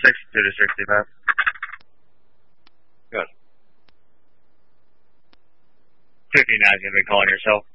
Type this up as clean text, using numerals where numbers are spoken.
62 to 65. Good. 59 is going to be calling yourself.